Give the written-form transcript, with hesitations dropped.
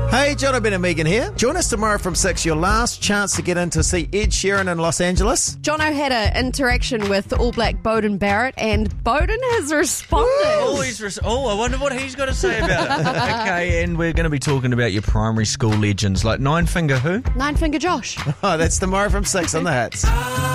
Hey, Jono, Ben and Megan here. Join us tomorrow from 6, your last chance to get in to see Ed Sheeran in Los Angeles. Jono had an interaction with All Black Bowden Barrett, and Bowden has responded. I wonder what he's got to say about it. Okay, and we're going to be talking about your primary school legends, like Nine Finger who? Nine Finger Josh. Oh, that's tomorrow from 6 on the Hits.